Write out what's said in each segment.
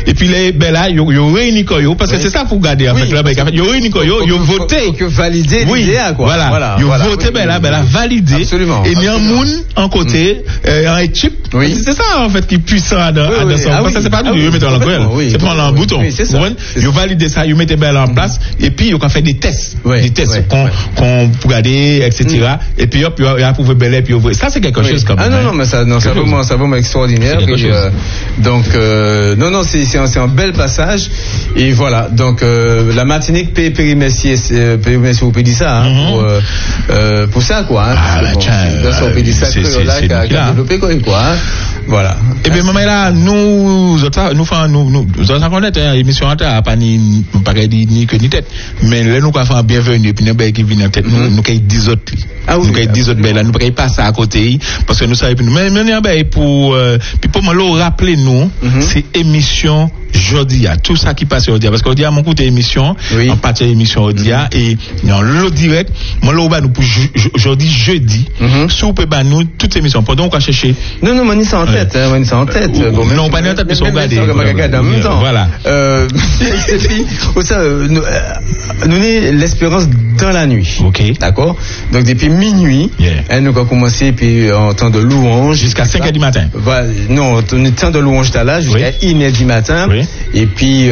et puis les ben là yo réuni koyo parce que c'est ça pour garder en fait là yo réuni koyo yo voté que valider l'idée quoi. Voilà. Yo voté ben là validé et il y a un monde en côté en équipe. C'est ça en fait qui est puissant dans ça parce que c'est pas nous yo mettre en gueule. C'est prendre un bouton. Yo valider ça, yo mettre ben là en place et puis yo fait des tests qu'on pour garder etc. et puis hop yo approuvé ben puis ça c'est quelque chose comme non mais ça vraiment extraordinaire donc non c'est un bel passage et voilà donc la Martinique Périmessier vous pouvez dire ça pour ça quoi on peut dire ça que là qui a développé quoi voilà et bien maman là nous connaître émission à pas ni que ni tête mais là nous faire bienvenue puis nous qui vient en tête nous qui 10 autres nous qui 10 autres là nous pas passer à côté parce que nous savons mais pour me rappeler nous c'est émission jeudi tout ça qui passe aujourd'hui parce qu'aujourd'hui à mon côté émission en partie émission aujourd'hui et dans le direct moi là nous pour aujourd'hui jeudi si vous pouvez nous toute émission pendant on va chercher non moi ça en tête bon non pas en tête mais on regarder voilà et puis ça nous l'espérance dans la nuit d'accord donc depuis minuit nous avons commencé puis en temps de louange jusqu'à 5h du matin voilà non temps de louange là jusqu'à 1h du matin et puis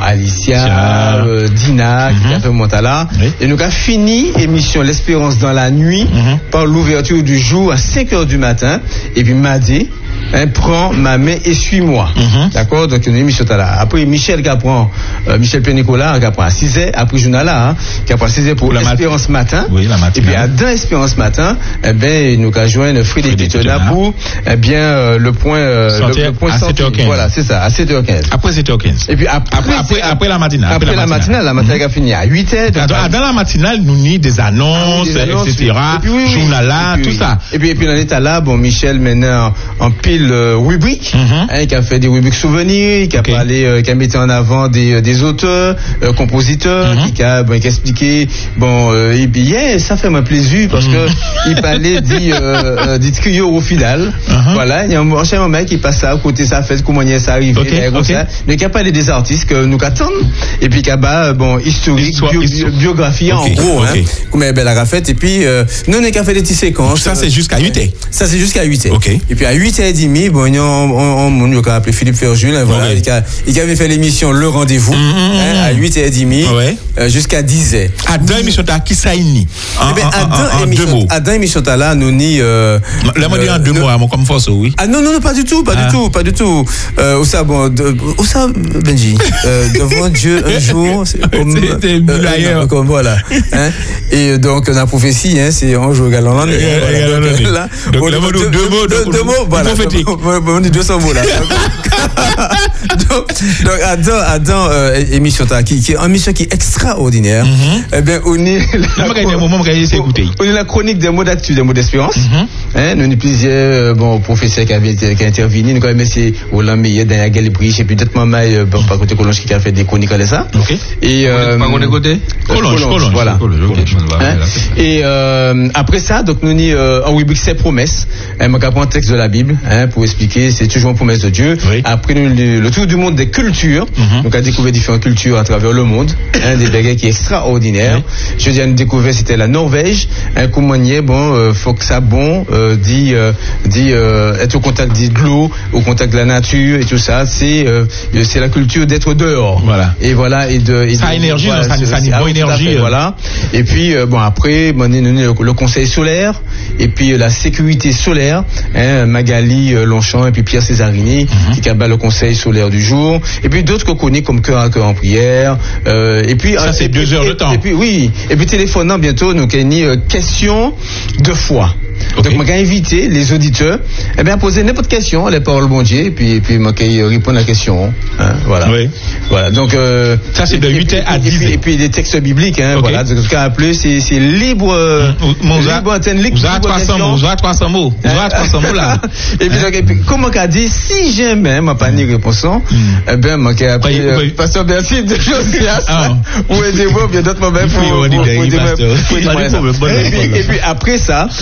Alicia Dina qui a fait Montala et nous avons fini émission l'espérance dans la nuit par l'ouverture du jour à 5h du matin et puis mardi prends ma main et suis-moi. D'accord? Donc, une émission là. Après, Michel Pénicola, qui apprend à 6h, après, Journal qui apprend à 6h pour l'Espérance Matin. Oui, la matinée. Et puis, dans l'Espérance Matin, nous avons joint Frédéric là pour, le point à 7h15. Voilà, c'est ça, à 7h15. Après 7h15. Et puis, après la matinale. Après la matinale, la matinale a fini à 8h. Dans la matinale, nous n'y des annonces, etc. Journal là, tout ça. Et puis, dans l'état là, Michel, maintenant, en pile, rubrique, qui a fait des rubriques souvenirs, qui a parlé, qui a mis en avant des auteurs, compositeurs, qui a expliqué, et puis, ça fait mon plaisir parce que il parlait dit trio au final. Voilà, il y a un moment qui passe à côté, ça fait comment ça arrive, mais qui a parlé des artistes que nous attendons, et puis qui a, historique, biographie, en gros, comme elle a fait, et puis, nous, on a fait des petites séquences. Ça, c'est jusqu'à 8h. Ça, c'est jusqu'à 8h. Okay. Et puis, à 8h30, on a appelé Philippe Ferjul, voilà, il avait fait l'émission Le Rendez-vous, à 8h30, jusqu'à 10h. À dans l'émission, t'as qui ça ini? À dans l'émission, t'as là, nous ni, là, moi, dis en 2 mots, comme force, oui. Ah, non, pas du tout. Où ça, Benji, devant Dieu, un jour, comme voilà. Et donc, la prophétie, c'est un jour galant. Donc, deux mots, voilà. On dit 200 mots là. Donc, Adam, émission qui est une émission qui est extraordinaire. Eh bien, on est la chronique des mots d'actu, des mots d'espérance. Nous avons plusieurs professeurs qui ont intervenu. Nous avons essayé Roland Meillet, Daniel Galibridge, et puis d'autres mamans, par côté Collonge qui a fait des chroniques comme ça. Et par côté Collonge, voilà. Et après ça, donc nous avons en rubrique ses promesses. On va prendre un texte de la Bible pour expliquer, c'est toujours une promesse de Dieu. Après le tour du monde des cultures, donc on a découvert différentes cultures à travers le monde, des bagages qui est extraordinaire. Je dis à nous découvrir, c'était la Norvège, Coumanier, faut que ça dit être au contact de l'eau, au contact de la nature et tout ça, c'est la culture d'être dehors. Voilà. Et voilà, ça énergie, ça niveau énergie. Voilà. Et puis après, le conseil solaire et puis la sécurité solaire, Magali Longchamp et puis Pierre Césarini qui a le conseil solaire du jour, et puis d'autres qu'on connaît comme Cœur à Cœur en prière, et puis ça c'est 2 heures de temps. Et puis téléphonant bientôt nous avons question de foi. Donc, moi, j'ai invité les auditeurs, à poser n'importe quelle question, les paroles bon Dieu, et puis, moi, j'ai répondre à la question, voilà. Voilà. Donc, ça, c'est de 8h à 10h. Et puis, des textes bibliques, voilà. Donc, en tout cas, plus, c'est libre, libre antenne, libre. Vous avez 300 mots, là. Et puis, comment qu'a dit, si jamais, ma pas ni réponse, moi, j'ai appris, pasteur Bercy de Josias, ou aidez-moi, bien d'autres moments, et puis, après ça, donc,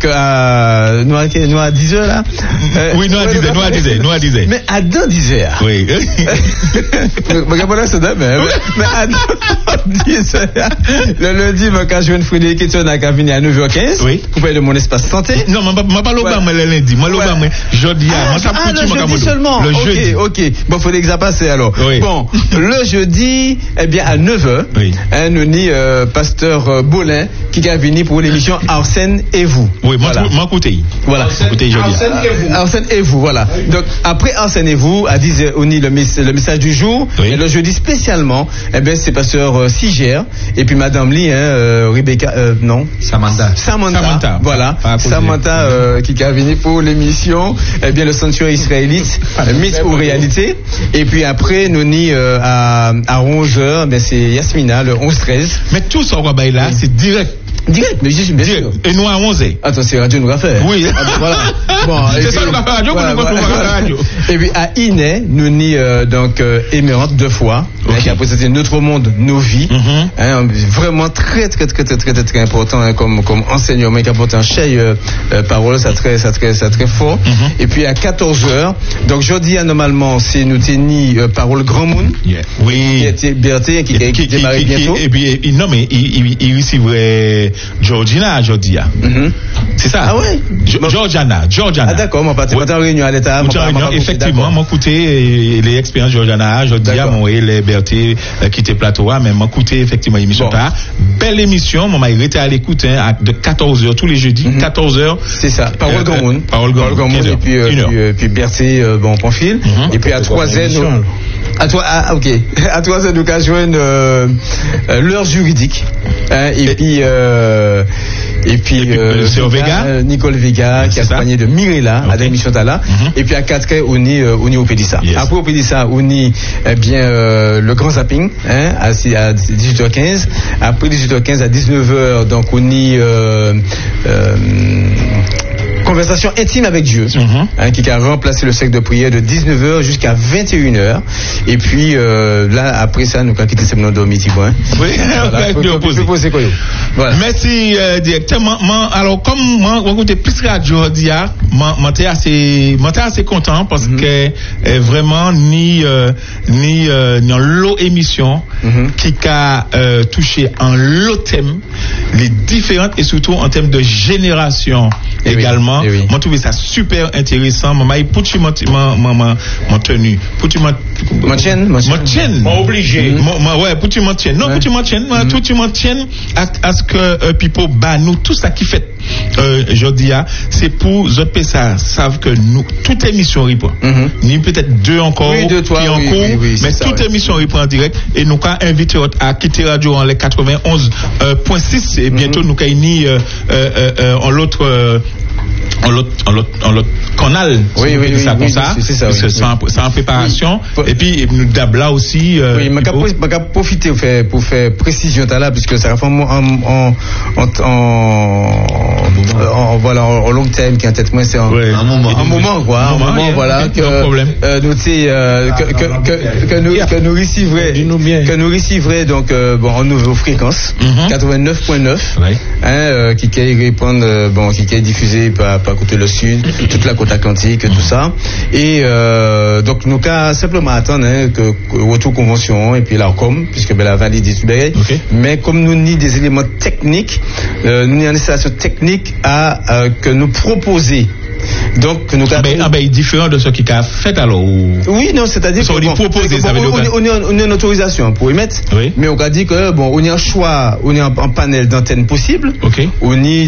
nous à 10h là. Oui, nous à 10h. Mais à 10h. Oui. Mais à 10h. Le lundi, quand je viens de Frédéric Etienne à venir à 9h15. Oui. Pour parler de mon espace santé. Non, je ne parle pas le lundi. Moi, jeudi. Le jeudi seulement. Le jeudi. Ok. Bon, il faut que ça passe alors. Oui. Bon, le jeudi, eh bien, à 9h, oui. Nous ni pasteur Bolin qui a venu pour l'émission Arsène et vous. Oui, moi, écoutez. Voilà. Arsène et vous, voilà. Donc, après Arsène et vous, à 10h, on y le message du jour. Oui. Et le jeudi spécialement, eh bien, c'est pasteur Sigère et puis Madame Lee, Rebecca, non? Samantha. Voilà. Samantha, qui a venu pour l'émission, eh bien, le sanctuaire israélite, Mythe ou réalité. Et puis après, nous ni à 11h, ben c'est Yasmina, le 11-13. Mais tout ça, là, c'est direct. Direct, mais je bien sûr. Et nous à 11h. Attends, c'est Radio nous fait. Oui. Voilà. Bon, c'est ça, nous fait radio, radio. Et puis à Iné, nous ni donc émérante 2 fois. Okay. Qui a présenté Notre Monde, Nos Vies. Vraiment très important comme enseignement qui apporte un chèque parole, ça très fort. Et puis à 14h, donc jeudi normalement c'est nous tenir parole grand monde. Yeah. Oui. Berthe qui démarre bientôt. Et puis non mais il recevrait Georgina jeudi. C'est ça. Ah ouais. Georgiana. Ah d'accord, moi pas en réunion à l'état. Effectivement, moi écouté les expériences Georgiana jeudi moi les Berthe qui était plateau mais moi écouté effectivement l'émission ta belle émission, moi m'a été à l'écoute de 14h tous les jeudis, 14h. C'est ça. Parole grand monde. Et puis Berthe bon profil et puis à 3h ok. À 3h nous avons joindre l'heure juridique et puis Nicole Vega qui a accompagné de Mirella à l'émission Tala et puis à 4h on y au Pédissa. Après au Pédissa on y bien le grand zapping à 18h15, après 18h15 à 19h donc on y conversation intime avec Dieu, qui a remplacé le cercle de prière de 19h jusqu'à 21h. Et puis là, après ça, nous avons quitté ce nom de midi. Oui, voilà. Merci directement. Alors, comme moi, j'écoute plus radio aujourd'hui, j'étais assez content parce que vraiment, ni en l'eau émission qui a touché en l'eau thème, les différentes et surtout en termes de génération également. Oui. Moi, trouvé ça super intéressant. Maman, il pouti mon tenue. Pouti mon chaîne. Pas obligé. Ouais, pouti mon chaîne. Non, pouti mon chaîne. Pouti mon chaîne à ce que people bat nous tout ça qui fait je dis c'est pour autres personnes savent que nous toute émission reprend. Ni peut-être 2 encore qui en cours, mais toute émission reprend en direct et nous avons invité à quitter radio en les 91.6 et bientôt nous avons en l'autre canal, ça comme ça, c'est en préparation. Et puis nous d'abla aussi. Oui, mais qu'à profiter pour faire précision là, puisque ça va en long terme qui en tête moins c'est un moment quoi, un moment voilà que nous recevrait donc en nouvelle fréquence 89.9 qui répondre qui est diffusé par côté le sud, toute la côte atlantique, tout ça. Et donc nous qu'à simplement attendre que retour convention et puis l'ARCOM puisque la valide mais comme nous ni des éléments techniques, nous avons une installation technique que nous proposer. Donc nous différent de ce qui a fait alors. Oui, non, c'est-à-dire qu'on proposer ça veut dire on a une autorisation pour émettre, mais on a dit que on a un choix, on a un panel d'antennes possible. On a des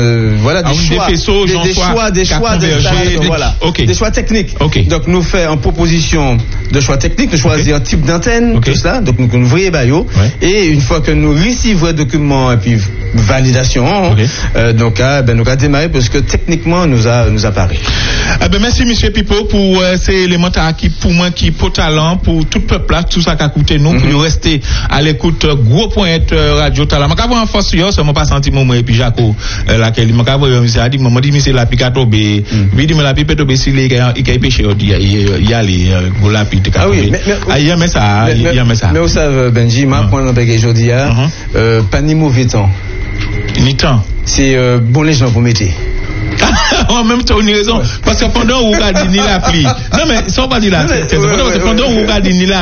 des choix techniques. Donc nous fait en proposition de choix techniques, de choisir un type d'antenne, tout cela. Donc nous ouvrions baillot et une fois que nous recevons le document et puis validation, donc nous avons démarré parce que techniquement nous apparaît. Merci monsieur Pipo pour ces éléments qui pour moi qui pour talent pour tout peuple là tout ça qui a coûté nous pour nous rester à l'écoute gros point radio talent. Moi avoir en force hier ça m'a pas senti moi et puis Jaco laquelle m'a avoir monsieur a dit m'a dit monsieur la picato be lui dit me la picato be si il a pêché il y aller pour la pite. Ah oui mais ça mais vous savez Benji m'a prendre avec aujourd'hui pas ni mauvais temps ni temps c'est bon les gens vous mettez En même temps, on a raison. Parce que pendant où on a dit ni la pluie. Non, mais sans pas dire là. Pendant où on a dit ni la